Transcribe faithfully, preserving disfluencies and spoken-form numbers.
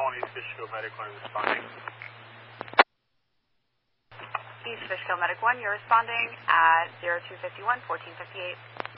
one, East Fishkill Medic one responding. East Fishkill Medic one, you're responding at zero two five one, fourteen fifty-eight.